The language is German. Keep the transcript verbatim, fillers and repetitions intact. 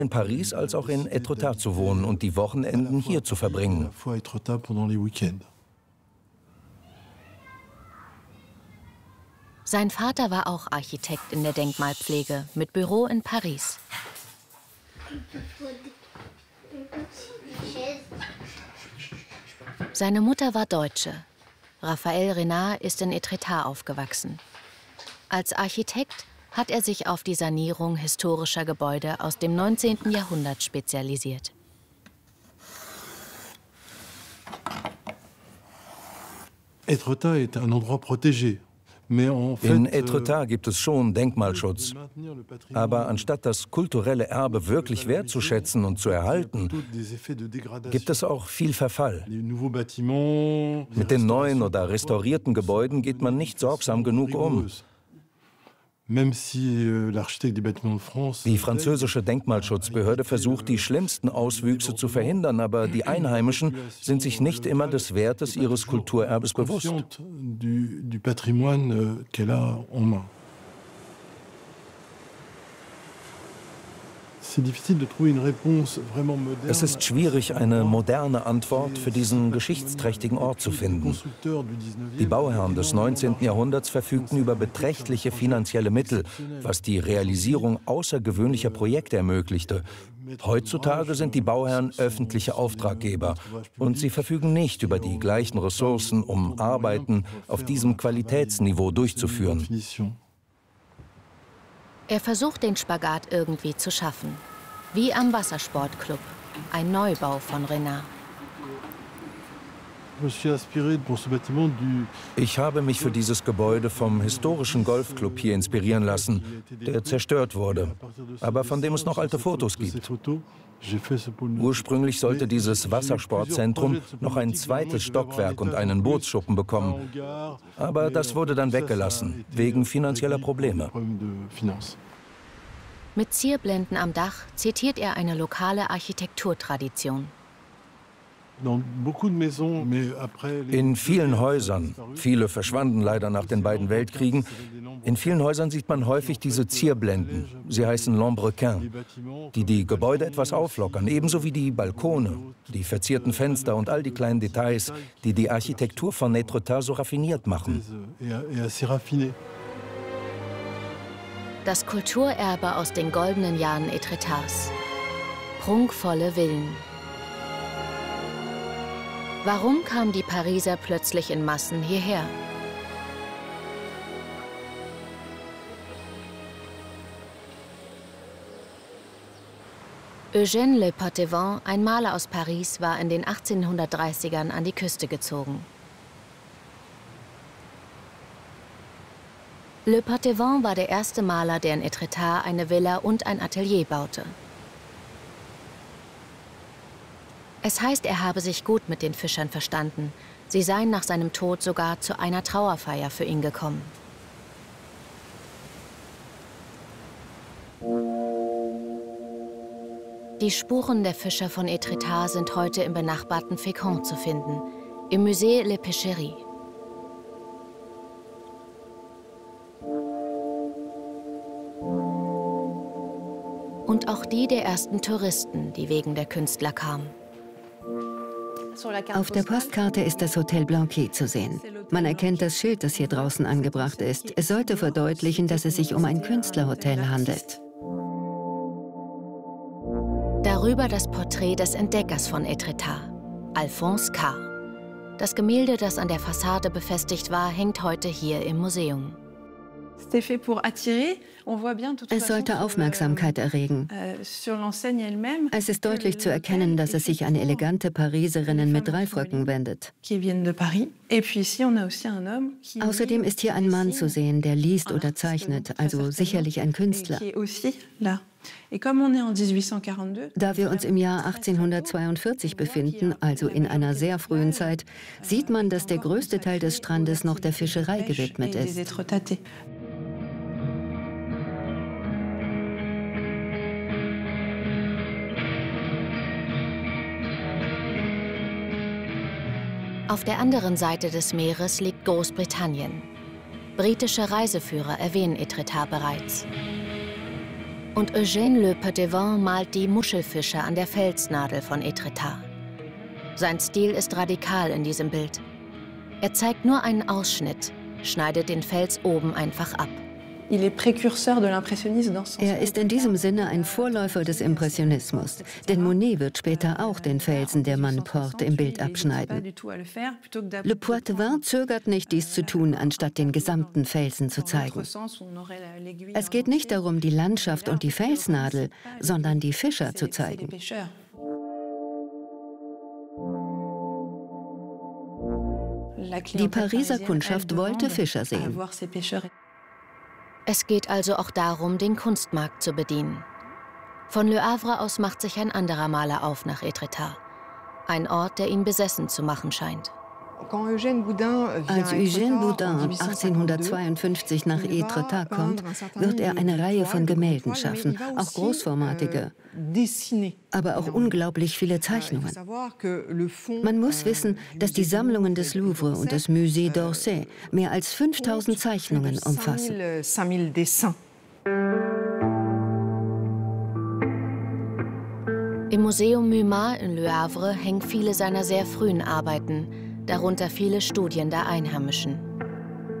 in Paris als auch in Étretat zu wohnen und die Wochenenden hier zu verbringen. Sein Vater war auch Architekt in der Denkmalpflege mit Büro in Paris. Seine Mutter war Deutsche. Raphaël Renard ist in Étretat aufgewachsen. Als Architekt hat er sich auf die Sanierung historischer Gebäude aus dem neunzehnten Jahrhundert spezialisiert. Étretat ist ein endroit protégé. In Étretat gibt es schon Denkmalschutz. Aber anstatt das kulturelle Erbe wirklich wertzuschätzen und zu erhalten, gibt es auch viel Verfall. Mit den neuen oder restaurierten Gebäuden geht man nicht sorgsam genug um. Die französische Denkmalschutzbehörde versucht, die schlimmsten Auswüchse zu verhindern, aber die Einheimischen sind sich nicht immer des Wertes ihres Kulturerbes bewusst. Es ist schwierig, eine moderne Antwort für diesen geschichtsträchtigen Ort zu finden. Die Bauherren des neunzehnten Jahrhunderts verfügten über beträchtliche finanzielle Mittel, was die Realisierung außergewöhnlicher Projekte ermöglichte. Heutzutage sind die Bauherren öffentliche Auftraggeber und sie verfügen nicht über die gleichen Ressourcen, um Arbeiten auf diesem Qualitätsniveau durchzuführen. Er versucht, den Spagat irgendwie zu schaffen. Wie am Wassersportclub, ein Neubau von Renard. Ich habe mich für dieses Gebäude vom historischen Golfclub hier inspirieren lassen, der zerstört wurde, aber von dem es noch alte Fotos gibt. Ursprünglich sollte dieses Wassersportzentrum noch ein zweites Stockwerk und einen Bootsschuppen bekommen. Aber das wurde dann weggelassen, wegen finanzieller Probleme. Mit Zierblenden am Dach zitiert er eine lokale Architekturtradition. In vielen Häusern, viele verschwanden leider nach den beiden Weltkriegen, in vielen Häusern sieht man häufig diese Zierblenden, sie heißen Lambrequin, die die Gebäude etwas auflockern, ebenso wie die Balkone, die verzierten Fenster und all die kleinen Details, die die Architektur von Étretat so raffiniert machen. Das Kulturerbe aus den goldenen Jahren Étretats. Prunkvolle Villen. Warum kamen die Pariser plötzlich in Massen hierher? Eugène Le Pottevin, ein Maler aus Paris, war in den achtzehnhundertdreißigern an die Küste gezogen. Le Pottevin war der erste Maler, der in Étretat eine Villa und ein Atelier baute. Es heißt, er habe sich gut mit den Fischern verstanden. Sie seien nach seinem Tod sogar zu einer Trauerfeier für ihn gekommen. Die Spuren der Fischer von Étretat sind heute im benachbarten Fécamp zu finden, im Musée Les Pêcheries. Und auch die der ersten Touristen, die wegen der Künstler kamen. Auf der Postkarte ist das Hotel Blanqui zu sehen. Man erkennt das Schild, das hier draußen angebracht ist. Es sollte verdeutlichen, dass es sich um ein Künstlerhotel handelt. Darüber das Porträt des Entdeckers von Étretat, Alphonse Karr. Das Gemälde, das an der Fassade befestigt war, hängt heute hier im Museum. Es sollte Aufmerksamkeit erregen. Es ist deutlich zu erkennen, dass es sich an elegante Pariserinnen mit Reifröcken wendet. Außerdem ist hier ein Mann zu sehen, der liest oder zeichnet, also sicherlich ein Künstler. Da wir uns im Jahr achtzehnhundertzweiundvierzig befinden, also in einer sehr frühen Zeit, sieht man, dass der größte Teil des Strandes noch der Fischerei gewidmet ist. Auf der anderen Seite des Meeres liegt Großbritannien. Britische Reiseführer erwähnen Étretat bereits. Und Eugène Le Poitevin malt die Muschelfische an der Felsnadel von Étretat. Sein Stil ist radikal in diesem Bild. Er zeigt nur einen Ausschnitt, schneidet den Fels oben einfach ab. Er ist in diesem Sinne ein Vorläufer des Impressionismus, denn Monet wird später auch den Felsen der Manneporte im Bild abschneiden. Le Poitevin zögert nicht, dies zu tun, anstatt den gesamten Felsen zu zeigen. Es geht nicht darum, die Landschaft und die Felsnadel, sondern die Fischer zu zeigen. Die Pariser Kundschaft wollte Fischer sehen. Es geht also auch darum, den Kunstmarkt zu bedienen. Von Le Havre aus macht sich ein anderer Maler auf nach Étretat. Ein Ort, der ihn besessen zu machen scheint. Als Eugène Boudin achtzehnhundertzweiundfünfzig nach Étretat kommt, wird er eine Reihe von Gemälden schaffen, auch großformatige, aber auch unglaublich viele Zeichnungen. Man muss wissen, dass die Sammlungen des Louvre und des Musée d'Orsay mehr als fünftausend Zeichnungen umfassen. Im Museum Mumat in Le Havre hängen viele seiner sehr frühen Arbeiten, darunter viele Studien der Einheimischen.